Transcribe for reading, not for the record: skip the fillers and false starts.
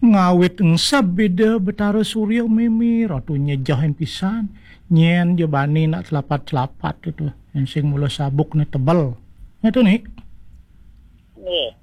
Ngawit engsab beda betara surya mimir atau nyejahin pisan nyen jebani nak celapat-celapat itu yang sing mula sabuk nih tebal itu nih. Nggih.